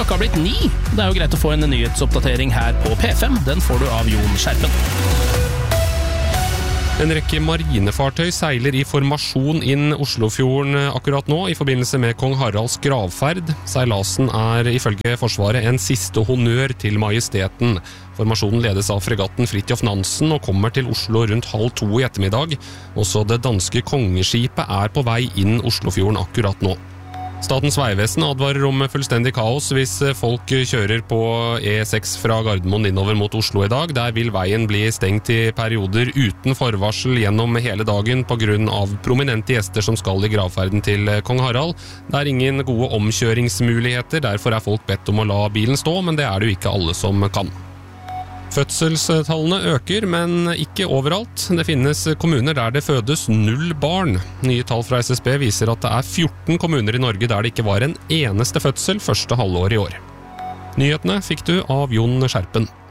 klokka har blitt 9. Det er jo greit å få en nyhetsoppdatering her på P5. Den får du av Jon Skjerpen. En rekke marinefartøy seiler i formasjon inn Oslofjorden akkurat nå, i forbindelse med Kong Haralds gravferd. Seilasen er ifølge Forsvaret en siste honnør til majesteten. Formasjonen ledes av fregatten Fridtjof Nansen og kommer til Oslo rundt 1:30 i ettermiddag. Også det danske kongeskipet er på vei inn Oslofjorden akkurat nå. Statens vegvesen advarer om fullstendig kaos hvis folk kjører på E6 fra Gardermoen innover mot Oslo i dag. Der vil veien bli stengt i perioder uten forvarsel gjennom hele dagen på grunn av prominente gjester som skal i gravferden til Kong Harald. Det er ingen gode omkjøringsmuligheter, derfor er folk bedt om å la bilen stå, men det er det jo ikke alle som kan. Fødselstallene øker, men ikke overalt. Det finnes kommuner der det fødes 0 barn. Nye tall fra SSB viser at det er 14 kommuner i Norge der det ikke var en eneste fødsel første halvår i år. Nyhetene fikk du av Jon Skjerpen.